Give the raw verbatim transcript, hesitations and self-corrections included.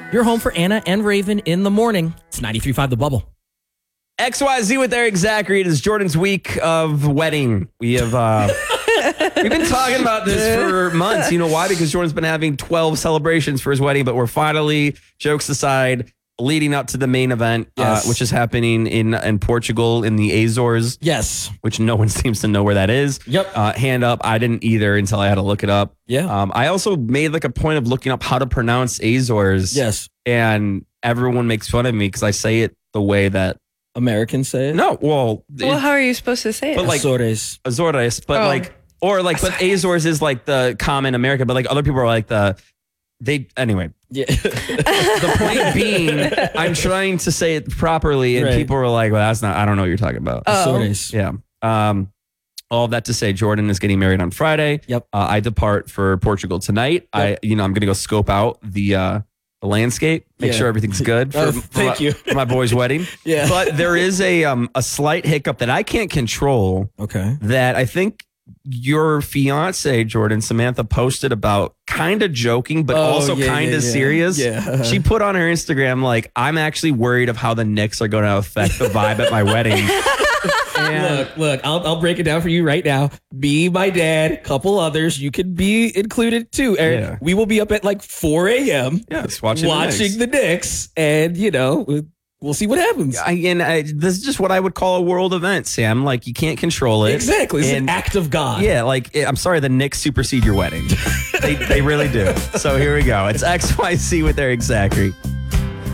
Your home for Anna and Raven in the morning. It's ninety-three point five The Bubble. X Y Z with Eric Zachary. It is Jordan's week of wedding. We have uh, we've been talking about this for months. You know why? Because Jordan's been having twelve celebrations for his wedding, but we're finally, jokes aside, leading up to the main event, Yes. uh, which is happening in in Portugal in the Azores. Yes. Which no one seems to know where that is. Yep. Uh, hand up. I didn't either until I had to look it up. Yeah. Um, I also made like a point of looking up how to pronounce Azores. Yes. And everyone makes fun of me because I say it the way that. Americans say it. No, well. Well, it- how are you supposed to say it? But like Azores. Azores, but Oh. like, or like, but Azores is like the common American, but like other people are like the, they, anyway. Yeah. The point being, I'm trying to say it properly, and Right. people were like, well, that's not, I don't know what you're talking about. Oh. Azores. Yeah. Um, all of that to say, Jordan is getting married on Friday. Yep. Uh, I depart for Portugal tonight. I, you know, I'm going to go scope out the, uh, the landscape, make Yeah. sure everything's good for, Oh, for thank my, you. for my boy's wedding. Yeah. But there is a, um, a slight hiccup that I can't control. Okay. That I think your fiance, Jordan, Samantha, posted about, kind of joking, but Oh, also yeah, kind of yeah, yeah. serious. Yeah. She put on her Instagram, like, I'm actually worried of how the Knicks are going to affect the vibe at my wedding. And Look, look, I'll, I'll break it down for you right now. Me, my dad, couple others. You could be included too, Eric. Yeah. We will be up at like four a.m. yes, watching, the Knicks. watching the Knicks, and you know, we'll- we'll see what happens. I, and I, this is just what I would call a world event, Sam. Like, you can't control it. Exactly. It's And- an act of God. Yeah, like, I'm sorry, the Knicks supersede your wedding. they, they really do. So here we go. It's X Y Z with Eric Zachary.